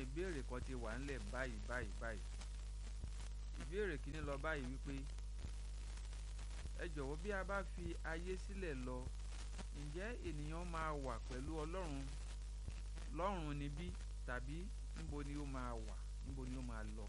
ìbéèrè kan ti wà ńlẹ̀ báyìí. Ìbéèrè kìíní lọ báyìí wípé ẹ jọ̀wọ́ bí a bá fi ayé sílẹ̀ lọ, ǹjẹ́ ènìyàn máa wà pẹ̀lú Ọlọ́run lọ́run níbí tàbí níbo ni ó máa wà, níbo ni ó máa lọ?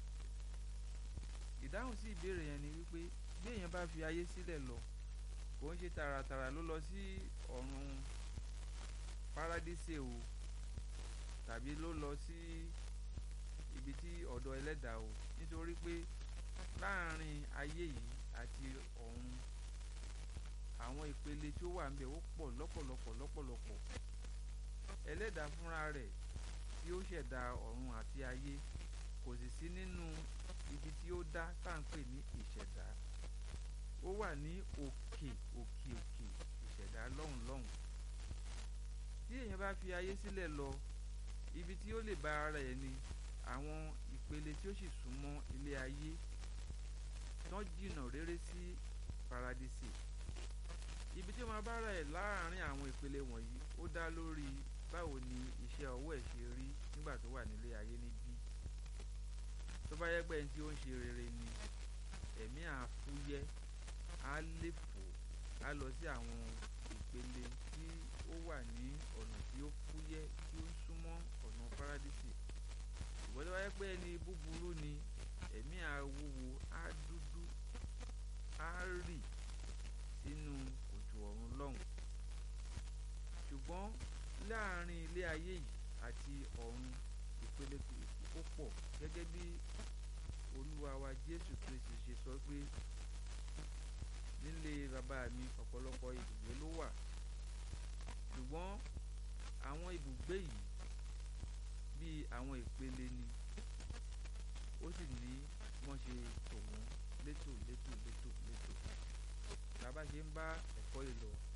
Ìdáhùn sí ìbéèrè yẹn ni wípé bí èèyàn bá fi ayé sílẹ̀ lọ, kò ń ṣe tààràtàrà ló lọ sí ọ̀run paradíṣe o, tàbí ló lọ sí ibi tí ọ̀dọ̀ ẹlẹ́dàá o, nítorí pé láàárín ayé yìí àti ọ̀run àwọn ìpele tí ó wà ńbẹ̀ ó pọ̀ lọ́pọ̀lọpọ̀. Ẹlẹ́dàá fúnra rẹ̀ tí ó ṣẹ̀dá ọ̀run àti ayé kò sì sí nínú ibi tí ó dá tá à ń pè ní ìṣẹ̀dá. Ó wà ní òkè ìṣẹ̀dá lọ́hùn. Tí èèyàn bá fi ayé sílẹ̀ lọ, ibi tí ó lè bá ara ẹ̀ ni àwọn ìpele tí ó sì súnmọ́ ilé ayé tán jìnnà réré sí paradíṣe. Ibi tí ó máa bá ara ẹ̀ láàárín àwọn ìpele wọ̀nyí ó dá lórí báwo ni iṣẹ́ ọwọ́ ẹ̀ ṣe rí nígbà tó wà nílé ayé níbí. Tó bá yẹ pé ẹni tí ó ń ṣe rere ni, ẹ̀mí á fúyẹ́, á lè fò, á lọ sí àwọn ìpele tí ó wà ní ọ̀nà tí ó fúyẹ́ tí ó ń súnmọ́ ọ̀nà paradíṣe. Ṣùgbọ́n tó bá yẹ pé ẹni búburú ni, ẹ̀mí á wúwo, á dúdú, á rì sínú kòtò ọ̀run lọ́hùn. Ṣùgbọ́n láàárín ilé ayé yìí àti ọ̀run ìpele ó pọ̀, gẹ́gẹ́ bí Olúwa wa Jésù Kristi ṣe sọ pé nílé bàbá mi ọ̀pọ̀lọpọ̀ ibùgbé ló wà. Ṣùgbọ́n àwọn ibùgbé yìí bí àwọn ìpele ni, ó sì ní wọ́n ṣe tò wọ́n létò. Tá bá ṣe ń bá ẹ̀kọ́ yìí lọ,